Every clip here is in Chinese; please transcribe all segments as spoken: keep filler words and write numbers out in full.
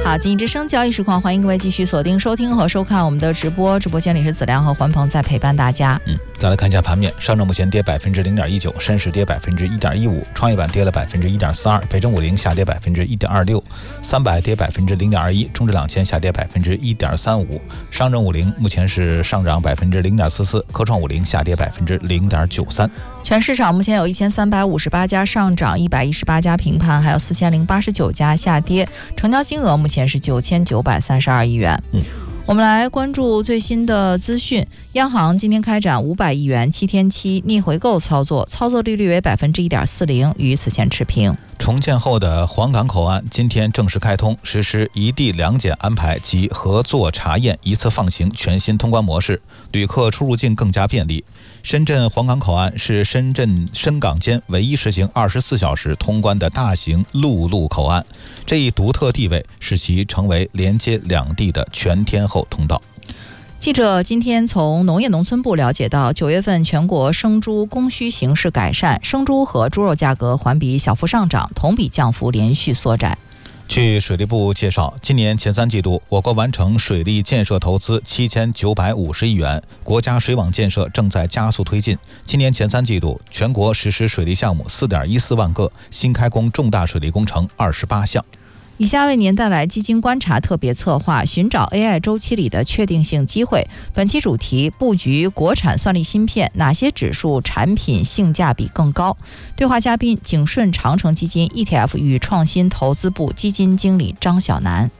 好，经济之声交易实况，欢迎各位继续锁定收听和收看我们的直播。直播间里是子亮和环鹏在陪伴大家。 嗯，再来看一下盘面，上证目前跌百分之零点一九，深市跌百分之一点一五，创业板跌了百分之一点四二，北证五零下跌百分之一点二六，三百跌百分之零点二一，中指两千下跌百分之一点三五，上证五零目前是上涨百分之零点四四，科创五零下跌百分之零点九三。 全市场目前有一千三百五十八家上涨，一百一十八家平盘，还有四千零八十九家下跌，成交金额目前是九千九百三十二亿元。 嗯。 我们来关注最新的资讯。央行今天开展五百亿元七天期逆回购操作，操作利率为百分之一点四零，与此前持平。 重建后的黄冈口岸今天正式开通，实施一地两检安排及合作查验一次放行全新通关模式，旅客出入境更加便利。深圳黄冈口岸是深圳深港间唯一实行二十四小时通关的大型陆路口岸，这一独特地位使其成为连接两地的全天候通道。 记者今天从农业农村部了解到，九月份全国生猪供需形势改善，生猪和猪肉价格环比小幅上涨，同比降幅连续缩窄。 据水利部介绍，今年前三季度，我国完成水利建设投资七千九百五十亿元，国家水网建设正在加速推进。今年前三季度，全国实施水利项目四点一四万个，新开工重大水利工程二十八项。 以下为您带来基金观察特别策划，寻找 A I 周期里的确定性机会。本期主题：布局国产算力芯片，哪些指数产品性价比更高？对话嘉宾：景顺长城基金 E T F 与创新投资部基金经理张晓楠。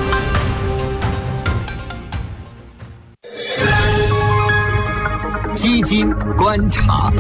基金观察。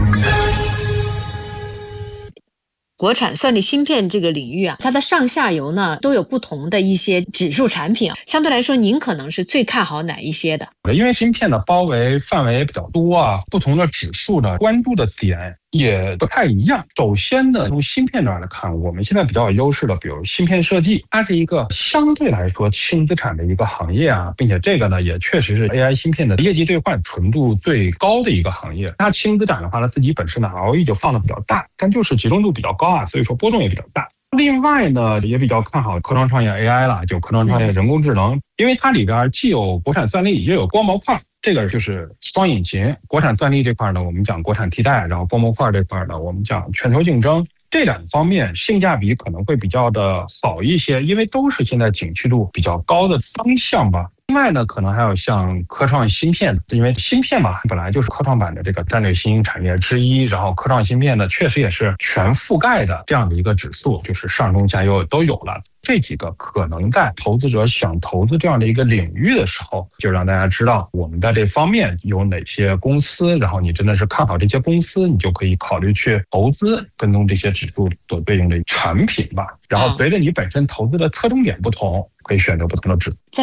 国产算力芯片这个领域啊，它的上下游呢都有不同的一些指数产品啊。相对来说，您可能是最看好哪一些的？ 因为芯片的包围范围比较多啊，不同的指数的关注的点也不太一样。首先呢，从芯片这儿来看，我们现在比较有优势的，比如芯片设计，它是一个相对来说轻资产的一个行业啊，并且这个呢也确实是 A I 芯片的业绩兑换纯度最高的一个行业。它轻资产的话，它自己本身的 R O E 就放的比较大，但就是集中度比较高啊，所以说波动也比较大。另外呢，也比较看好科创创业 A I 了，就科创创业人工智能，因为它里边既有国产算力，也有光模块。这个就是双引擎，国产算力这块呢，我们讲国产替代，然后光模块这块呢，我们讲全球竞争。这两方面性价比可能会比较的好一些，因为都是现在景气度比较高的方向吧。另外呢，可能还有像科创芯片，因为芯片嘛，本来就是科创板的这个战略新兴产业之一，然后科创芯片呢，确实也是全覆盖的这样的一个指数，就是上中下游都有了。这几个可能在投资者想投资这样的一个领域的时候，就让大家知道我们在这方面有哪些公司，然后你真的是看好这些公司，你就可以考虑去投资，跟踪这些指数所对应的产品吧。然后随着你本身投资的侧重点不同，可以选择不同的指数。